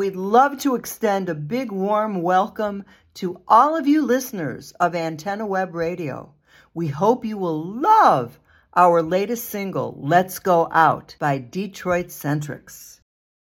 we'd love to extend a big warm welcome to all of you listeners of Antenna Web Radio. We hope you will love our latest single, Let's Go Out by Detroit Centrics.